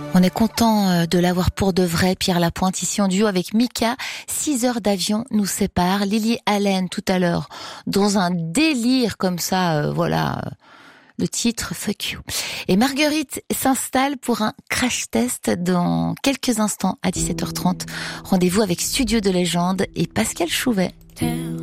On est content de l'avoir pour de vrai, Pierre Lapointe, ici en duo avec Mika. 6 heures d'avion nous séparent. Lily Allen, tout à l'heure, dans un délire comme ça, voilà, le titre, Fuck You. Et Marguerite s'installe pour un crash test dans quelques instants à 17h30. Rendez-vous avec Studio de Légende et Pascal Chouvet. Tell